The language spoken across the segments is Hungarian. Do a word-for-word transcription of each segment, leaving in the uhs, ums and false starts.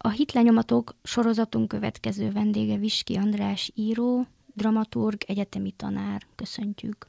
A Hitlenyomatok sorozatunk következő vendége Viski András író, dramaturg, egyetemi tanár. Köszöntjük.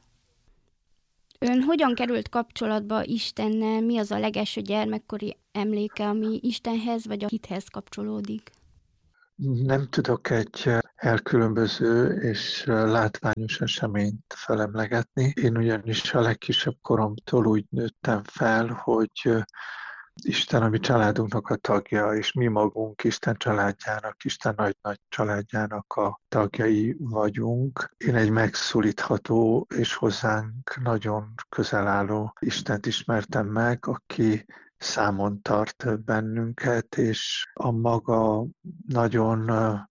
Ön hogyan került kapcsolatba Istennel? Mi az a legelső gyermekkori emléke, ami Istenhez vagy a hithez kapcsolódik? Nem tudok egy elkülönböző és látványos eseményt felemlegetni. Én ugyanis a legkisebb koromtól úgy nőttem fel, hogy Isten a mi családunknak a tagja, és mi magunk Isten családjának, Isten nagy-nagy családjának a tagjai vagyunk. Én egy megszólítható és hozzánk nagyon közel álló Istent ismertem meg, aki számon tart bennünket, és a maga nagyon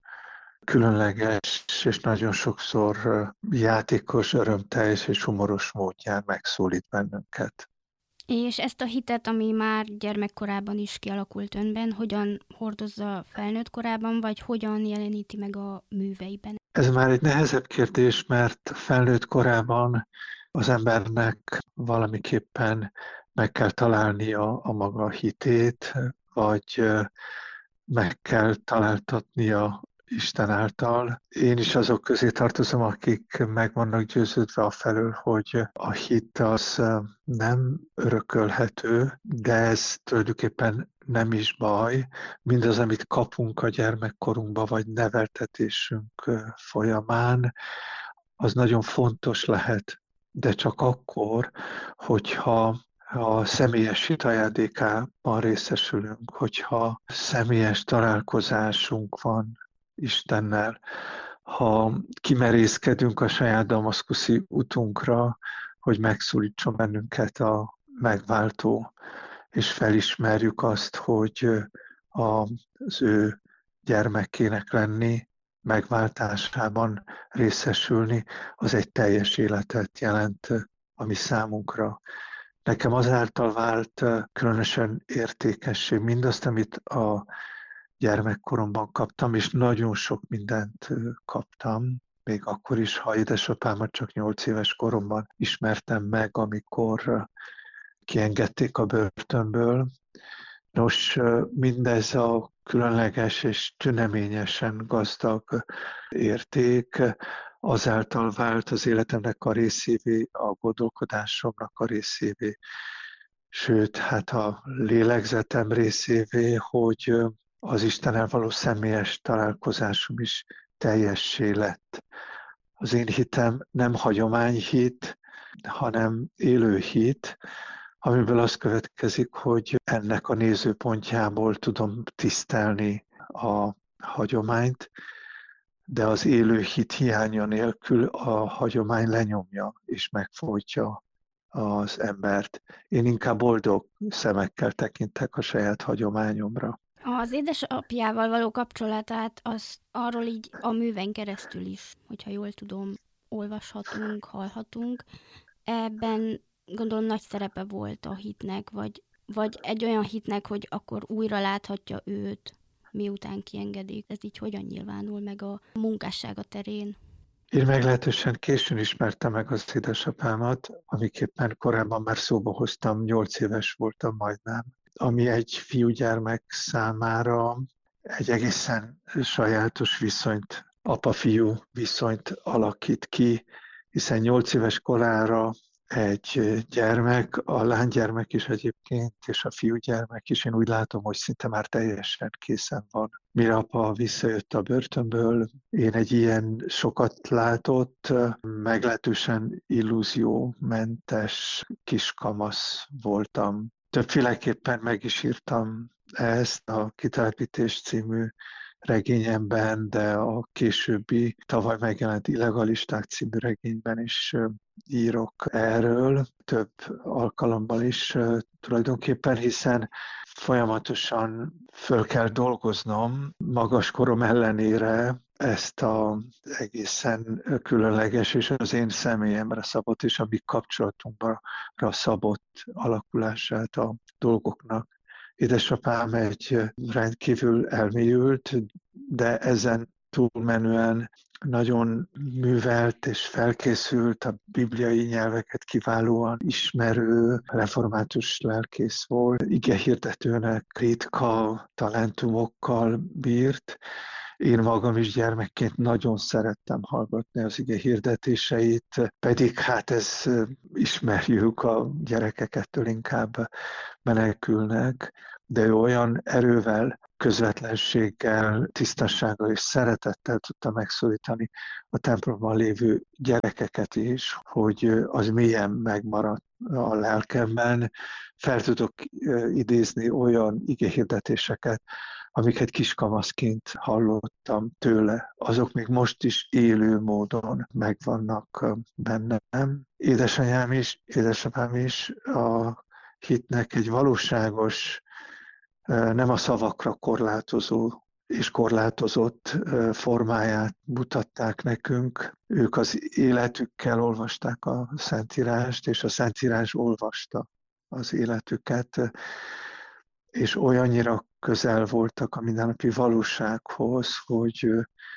különleges és nagyon sokszor játékos, örömteljes és humoros módján megszólít bennünket. És ezt a hitet, ami már gyermekkorában is kialakult önben, hogyan hordozza felnőtt korában, vagy hogyan jeleníti meg a műveiben? Ez már egy nehezebb kérdés, mert felnőtt korában az embernek valamiképpen meg kell találnia a maga hitét, vagy meg kell találtatnia Isten által. Én is azok közé tartozom, akik meg vannak győződve afelől, hogy a hit az nem örökölhető, de ez tulajdonképpen nem is baj. Mindaz, amit kapunk a gyermekkorunkba, vagy neveltetésünk folyamán, az nagyon fontos lehet, de csak akkor, hogyha a személyes hit ajándékában részesülünk, hogyha személyes találkozásunk van Istennel, ha kimerészkedünk a saját damaszkuszi utunkra, hogy megszólítson bennünket a megváltó, és felismerjük azt, hogy az ő gyermekének lenni, megváltásában részesülni, az egy teljes életet jelent a mi számunkra. Nekem azáltal vált különösen értékessé mindazt, amit a gyermekkoromban kaptam, és nagyon sok mindent kaptam, még akkor is, ha édesapámat csak nyolc éves koromban ismertem meg, amikor kiengedték a börtönből. Nos, mindez a különleges és tüneményesen gazdag érték azáltal vált az életemnek a részévé, a gondolkodásomnak a részévé, sőt, hát a lélegzetem részévé, hogy az Istennel való személyes találkozásom is teljessé lett. Az én hitem nem hagyományhit, hanem élő hit, amiből az következik, hogy ennek a nézőpontjából tudom tisztelni a hagyományt, de az élő hit hiánya nélkül a hagyomány lenyomja és megfojtja az embert. Én inkább boldog szemekkel tekintek a saját hagyományomra. Az édesapjával való kapcsolatát az arról így a műven keresztül is, hogyha jól tudom, olvashatunk, hallhatunk. Ebben gondolom nagy szerepe volt a hitnek, vagy, vagy egy olyan hitnek, hogy akkor újra láthatja őt, miután kiengedik. Ez így hogyan nyilvánul meg a munkássága terén? Én meglehetősen későn ismertem meg az édesapámat, amiképpen korábban már szóba hoztam, nyolc éves voltam majdnem, ami egy fiúgyermek számára egy egészen sajátos viszonyt, apa-fiú viszonyt alakít ki, hiszen nyolc éves korára egy gyermek, a lánygyermek is egyébként, és a fiúgyermek is, én úgy látom, hogy szinte már teljesen készen van. Mire apa visszajött a börtönből, én egy ilyen sokat látott, meglehetősen illúziómentes kiskamasz voltam. Többféleképpen meg is írtam ezt a Kitelepítés című regényemben, de a későbbi tavaly megjelent Illegalisták című regényben is írok erről, több alkalommal is tulajdonképpen, hiszen folyamatosan föl kell dolgoznom magas korom ellenére ezt az egészen különleges és az én személyemre szabott és a mi kapcsolatunkra szabott alakulását a dolgoknak. Édesapám egy rendkívül elmélyült, de ezen túlmenően nagyon művelt és felkészült, a bibliai nyelveket kiválóan ismerő református lelkész volt, igehirdetőnek ritka talentumokkal bírt. Én magam is gyermekként nagyon szerettem hallgatni az ige hirdetéseit, pedig hát ez ismerjük, a gyerekek ettől inkább menekülnek, de ő olyan erővel, közvetlenséggel, tisztassággal és szeretettel tudta megszólítani a templomban lévő gyerekeket is, hogy az mélyen megmaradt a lelkemben. Fel tudok idézni olyan igehirdetéseket, amiket kiskamaszként hallottam tőle. Azok még most is élő módon megvannak bennem. Édesanyám is, édesapám is a hitnek egy valóságos, nem a szavakra korlátozó és korlátozott formáját mutatták nekünk. Ők az életükkel olvasták a Szentírást, és a Szentírás olvasta az életüket, és olyannyira közel voltak a mindennapi valósághoz, hogy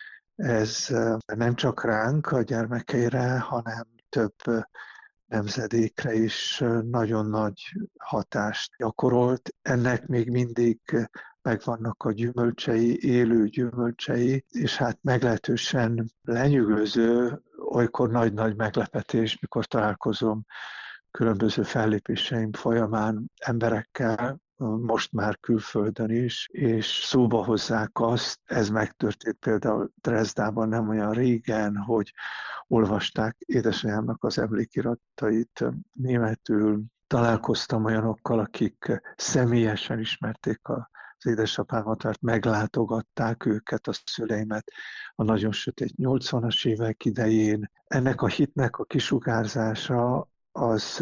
ez nem csak ránk, a gyermekeire, hanem több nemzedékre is nagyon nagy hatást gyakorolt. Ennek még mindig megvannak a gyümölcsei, élő gyümölcsei, és hát meglehetősen lenyűgöző, olykor nagy-nagy meglepetés, mikor találkozom különböző fellépéseim folyamán emberekkel, most már külföldön is, és szóba hozzák azt, ez megtörtént például Dresdában nem olyan régen, hogy olvasták édesanyámnak az emlékiratait németül. Találkoztam olyanokkal, akik személyesen ismerték az édesapámat, mert meglátogatták őket, a szüleimet a nagyon sötét nyolcvanas évek idején. Ennek a hitnek a kisugárzása az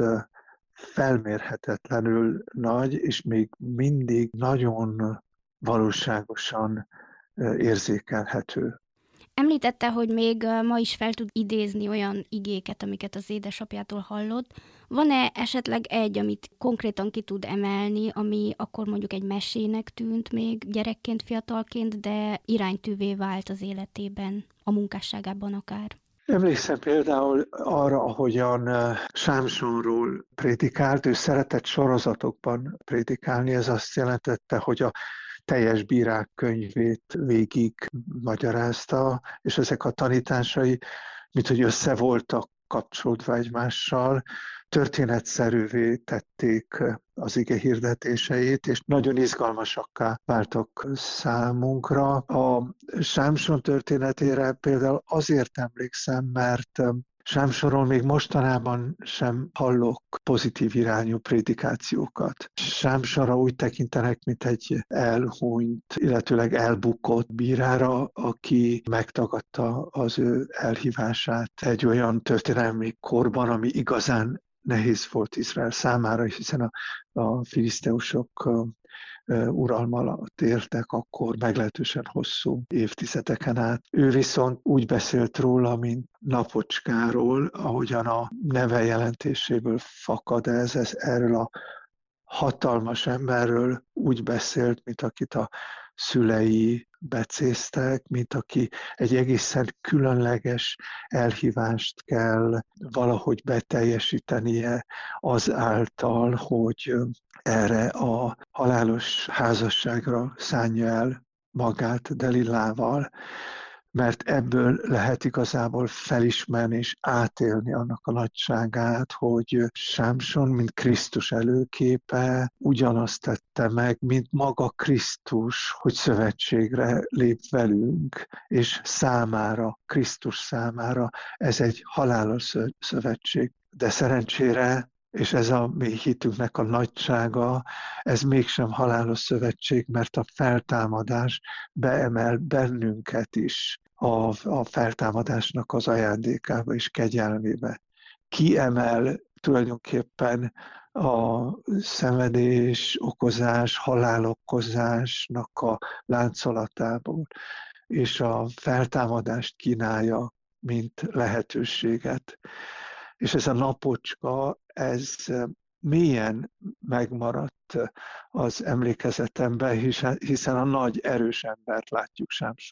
felmérhetetlenül nagy, és még mindig nagyon valóságosan érzékelhető. Említette, hogy még ma is fel tud idézni olyan igéket, amiket az édesapjától hallott. Van-e esetleg egy, amit konkrétan ki tud emelni, ami akkor mondjuk egy mesének tűnt még gyerekként, fiatalként, de iránytűvé vált az életében, a munkásságában akár? Emlékszem például arra, ahogyan Sámsonról prédikált, ő szeretett sorozatokban prédikálni, ez azt jelentette, hogy a teljes bírák könyvét végig magyarázta, és ezek a tanításai, mint hogy össze voltak kapcsolódva egymással, történetszerűvé tették az ige hirdetéseit, és nagyon izgalmasakká váltak számunkra. A Sámson történetére például azért emlékszem, mert Sámsonról még mostanában sem hallok pozitív irányú prédikációkat. Sámsonra úgy tekintenek, mint egy elhunyt, illetőleg elbukott bírára, aki megtagadta az ő elhívását egy olyan történelmi korban, ami igazán nehéz volt Izrael számára, hiszen a, a filiszteusok uralma alatt éltek akkor meglehetősen hosszú évtizedeken át. Ő viszont úgy beszélt róla, mint Napocskáról, ahogyan a neve jelentéséből fakad ez, ez erről a hatalmas emberről úgy beszélt, mint akit a szülei becéztek, mint aki egy egészen különleges elhívást kell valahogy beteljesítenie azáltal, hogy erre a halálos házasságra szánja el magát Delilával, mert ebből lehet igazából felismerni és átélni annak a nagyságát, hogy Sámson, mint Krisztus előképe, ugyanazt tette meg, mint maga Krisztus, hogy szövetségre lép velünk, és számára, Krisztus számára ez egy halálos szövetség. De szerencsére, és ez a mi hitünknek a nagysága, ez mégsem halálos szövetség, mert a feltámadás beemel bennünket is a, a feltámadásnak az ajándékába és kegyelmébe. Kiemel tulajdonképpen a szenvedés okozás, halálokozásnak a láncolatából, és a feltámadást kínálja, mint lehetőséget. És ez a napocska, ez mélyen megmaradt az emlékezetemben, hiszen a nagy erős embert látjuk Sámsonban.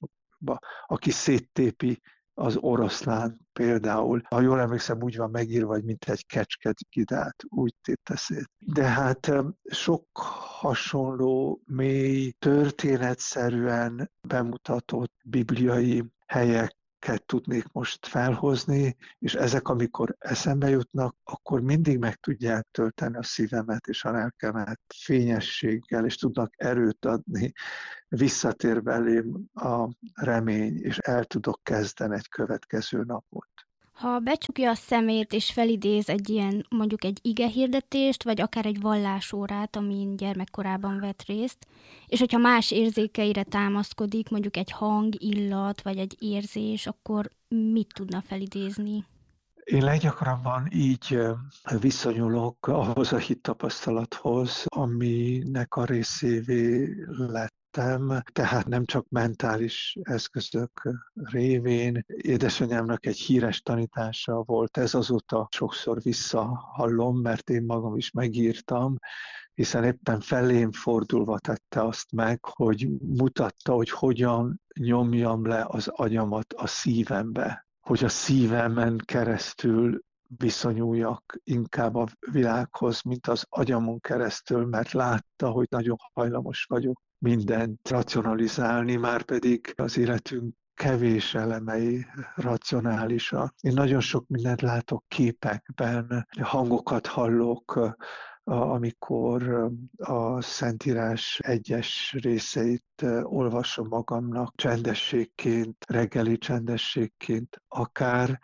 dolgokba, aki széttépi az oroszlán például. Ha jól emlékszem, úgy van megírva, hogy mint egy kecske gidát, úgy tépte szét. De hát sok hasonló, mély, történetszerűen bemutatott bibliai helyek tudnék most felhozni, és ezek, amikor eszembe jutnak, akkor mindig meg tudják tölteni a szívemet és a lelkemet fényességgel, és tudnak erőt adni. Visszatér belém a remény, és el tudok kezdeni egy következő napot. Ha becsukja a szemét és felidéz egy ilyen, mondjuk egy igehirdetést, vagy akár egy vallásórát, amin gyermekkorában vett részt, és hogyha más érzékeire támaszkodik, mondjuk egy hang, illat, vagy egy érzés, akkor mit tudna felidézni? Én leggyakrabban így viszonyulok ahhoz a hittapasztalathoz, aminek a részévé lett. Tehát nem csak mentális eszközök révén. Édesanyámnak egy híres tanítása volt, ez azóta sokszor visszahallom, mert én magam is megírtam, hiszen éppen felém fordulva tette azt meg, hogy mutatta, hogy hogyan nyomjam le az agyamat a szívembe, hogy a szívemen keresztül viszonyuljak inkább a világhoz, mint az agyamon keresztül, mert látta, hogy nagyon hajlamos vagyok mindent racionalizálni, már pedig az életünk kevés elemei racionálisak. Én nagyon sok mindent látok képekben, hangokat hallok, amikor a Szentírás egyes részeit olvasom magamnak csendességként, reggeli csendességként akár,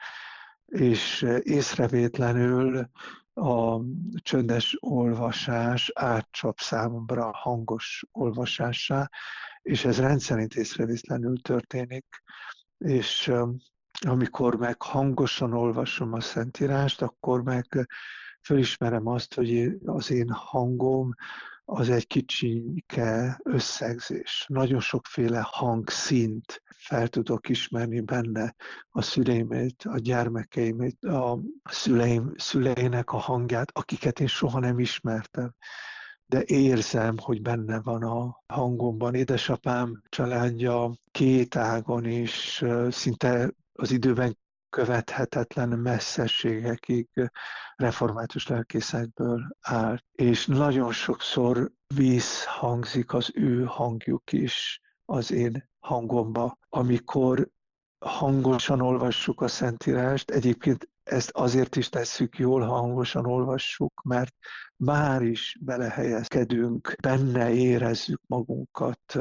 és észrevétlenül a csöndes olvasás átcsap számomra hangos olvasássá, és ez rendszerint észrevétlenül történik, és amikor meg hangosan olvasom a Szentírást, akkor meg fölismerem azt, hogy az én hangom az egy kicsike összegzés. Nagyon sokféle hangszint fel tudok ismerni benne, a szüleimét, a gyermekeimét, a szüleim, szüleinek a hangját, akiket én soha nem ismertem. De érzem, hogy benne van a hangomban. Édesapám családja két ágon is szinte az időben követhetetlen messzeségekig református lelkészekből állt. És nagyon sokszor visszhangzik az ő hangjuk is az én hangomba. Amikor hangosan olvassuk a Szentírást, egyébként ezt azért is tesszük jól, ha hangosan olvassuk, mert már is belehelyezkedünk, benne érezzük magunkat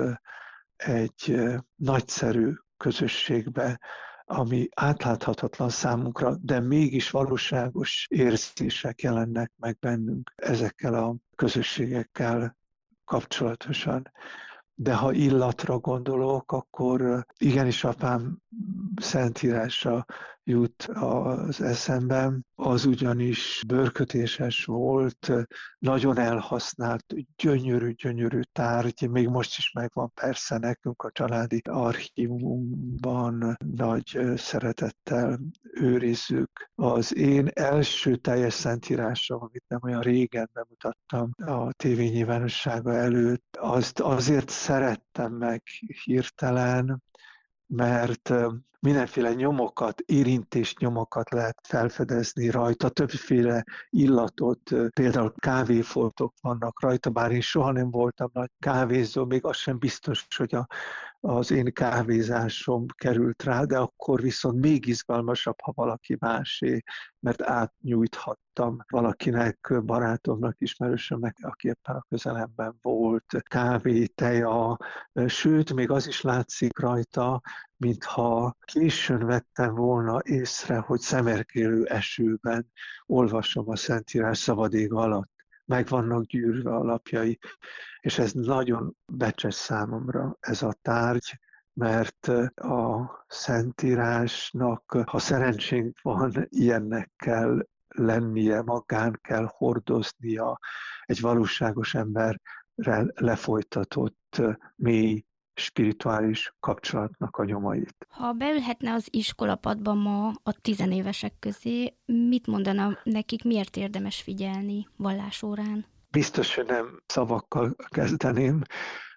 egy nagyszerű közösségbe, ami átláthatatlan számunkra, de mégis valóságos érzések jelennek meg bennünk ezekkel a közösségekkel kapcsolatosan. De ha illatra gondolok, akkor igenis apám szentírása jut az eszemben. Az ugyanis bőrkötéses volt, nagyon elhasznált, gyönyörű-gyönyörű tárgy, még most is megvan persze nekünk a családi archívumban, nagy szeretettel őrizzük. Az én első teljes szentírásom, amit nem olyan régen bemutattam a tévé nyilvánossága előtt, azt azért szerettem meg hirtelen, mert mindenféle nyomokat, érintésnyomokat lehet felfedezni rajta, többféle illatot, például kávéfoltok vannak rajta, bár én soha nem voltam nagy kávézó, még az sem biztos, hogy a, az én kávézásom került rá, de akkor viszont még izgalmasabb, ha valaki másé, mert átnyújthattam valakinek, barátomnak, ismerősömnek, aki éppen a közelemben volt, kávé, teja, sőt, még az is látszik rajta, mintha későn vettem volna észre, hogy szemerkélő esőben olvasom a Szentírás szabad ég alatt. Meg vannak gyűrve a lapjai, és ez nagyon becses számomra ez a tárgy, mert a Szentírásnak, ha szerencsénk van, ilyennek kell lennie, magán kell hordoznia egy valóságos emberrel lefolytatott mély spirituális kapcsolatnak a nyomait. Ha beülhetne az iskolapadba ma a tizenévesek közé, mit mondana nekik, miért érdemes figyelni vallásórán? Biztos, hogy nem szavakkal kezdeném,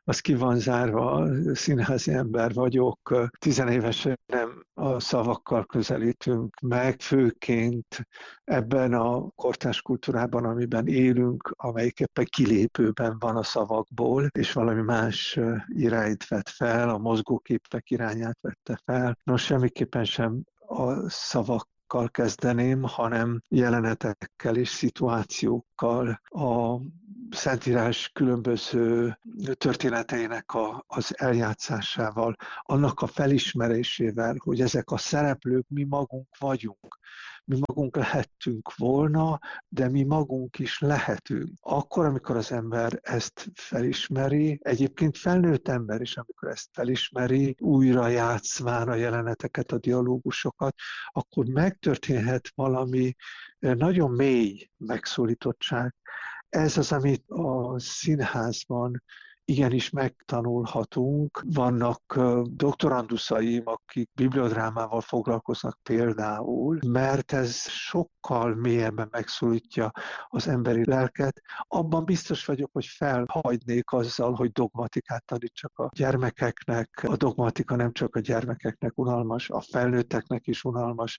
az ki van zárva, színházi ember vagyok, tizenévesen nem a szavakkal közelítünk meg, főként ebben a kortárs kultúrában, amiben élünk, amelyik éppen kilépőben van a szavakból, és valami más irányt vett fel, a mozgóképek irányát vette fel. Nos, semmiképpen sem a szavak kezdeném, hanem jelenetekkel és szituációkkal, a Szentírás különböző történeteinek a, az eljátszásával, annak a felismerésével, hogy ezek a szereplők mi magunk vagyunk. Mi magunk lehettünk volna, de mi magunk is lehetünk. Akkor, amikor az ember ezt felismeri, egyébként felnőtt ember is, amikor ezt felismeri, újra játszván a jeleneteket, a dialógusokat, akkor megtörténhet valami nagyon mély megszólítottság. Ez az, amit a színházban igenis megtanulhatunk. Vannak doktoranduszaim, akik bibliodrámával foglalkoznak például, mert ez sokkal mélyebben megszólítja az emberi lelket. Abban biztos vagyok, hogy felhagynék azzal, hogy dogmatikát tanítsak a gyermekeknek. A dogmatika nem csak a gyermekeknek unalmas, a felnőtteknek is unalmas.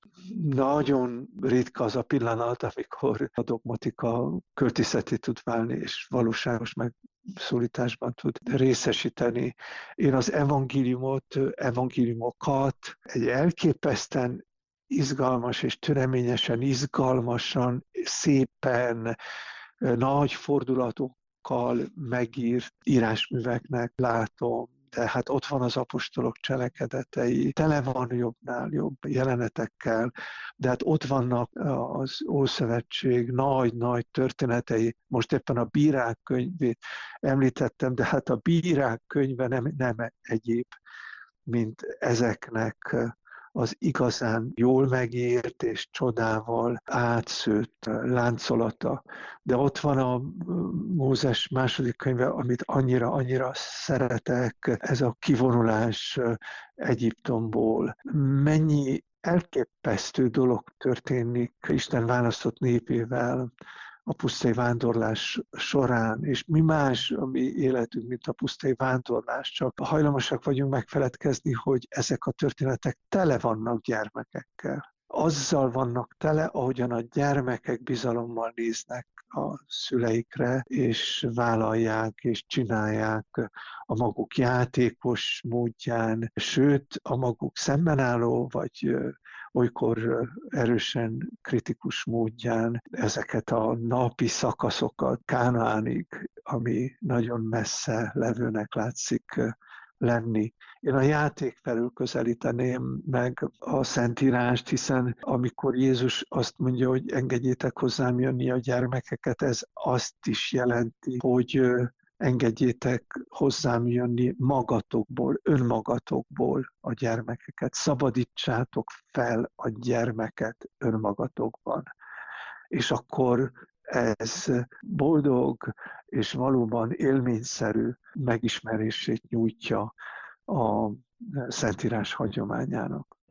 Nagyon ritka az a pillanat, amikor a dogmatika költészeti tud válni, és valóságos meg szólításban tud részesíteni. Én az evangéliumot, evangéliumokat egy elképesztően izgalmas és türeményesen, izgalmasan, szépen, nagy fordulatokkal megírt írásműveknek látom. Tehát ott van az apostolok cselekedetei, tele van jobbnál jobb jelenetekkel, de hát ott vannak az Ószövetség nagy-nagy történetei. Most éppen a Bírák könyvét említettem, de hát a Bírák könyve nem, nem egyéb, mint ezeknek az igazán jól megírt és csodával átszőtt láncolata. De ott van a Mózes második könyve, amit annyira-annyira szeretek, ez a kivonulás Egyiptomból. Mennyi elképesztő dolog történik Isten választott népével a pusztai vándorlás során, és mi más a mi életünk, mint a pusztai vándorlás, csak hajlamosak vagyunk megfeledkezni, hogy ezek a történetek tele vannak gyermekekkel. Azzal vannak tele, ahogyan a gyermekek bizalommal néznek a szüleikre, és vállalják, és csinálják a maguk játékos módján, sőt, a maguk szembenálló, vagy olykor erősen kritikus módján ezeket a napi szakaszokat Kánaánig, ami nagyon messze levőnek látszik lenni. Én a játék felül közelíteném meg a Szentírást, hiszen amikor Jézus azt mondja, hogy engedjétek hozzám jönni a gyermekeket, ez azt is jelenti, hogy engedjétek hozzám jönni magatokból, önmagatokból a gyermekeket. Szabadítsátok fel a gyermeket önmagatokban. És akkor ez boldog és valóban élményszerű megismerését nyújtja a Szentírás hagyományának.